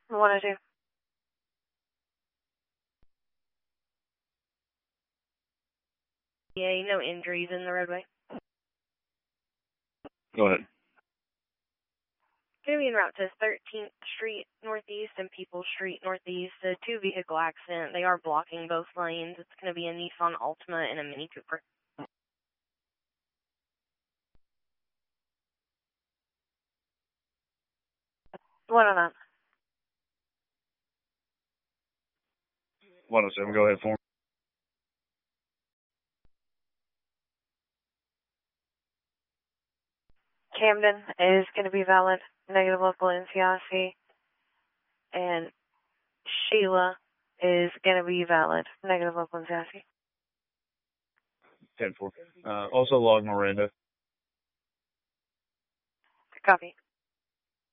102. Yeah, no injuries in the roadway. Go ahead. Going to be en route to 13th Street Northeast and Peoples Street Northeast. A two-vehicle accident. They are blocking both lanes. It's going to be a Nissan Altima and a Mini Cooper. 109. 107, go ahead for me. Camden is going to be valid. Negative local NCIC. And Sheila is going to be valid. Negative local NCIC. 10-4. Also log Miranda. Copy.